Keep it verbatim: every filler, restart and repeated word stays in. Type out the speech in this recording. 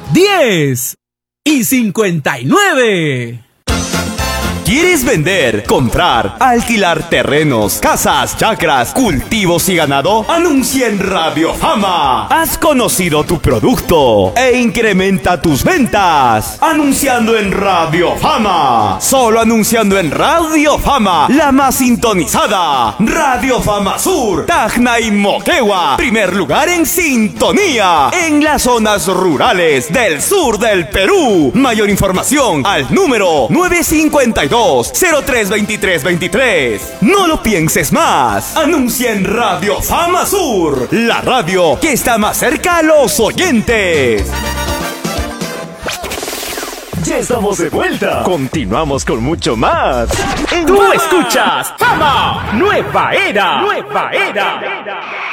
diez y cincuenta y nueve. ¿Quieres vender, comprar, alquilar terrenos, casas, chacras, cultivos y ganado? Anuncia en Radio Fama. Has conocido tu producto e incrementa tus ventas. Anunciando en Radio Fama. Solo anunciando en Radio Fama, la más sintonizada. Radio Fama Sur, Tacna y Moquegua. Primer lugar en sintonía en las zonas rurales del sur del Perú. Mayor información al número nueve cinco dos, cero tres dos tres dos tres. No lo pienses más. Anuncia en Radio Fama Sur, la radio que está más cerca a los oyentes. Ya estamos de vuelta. Continuamos con mucho más. Tú escuchas Fama Nueva Era. Nueva Era.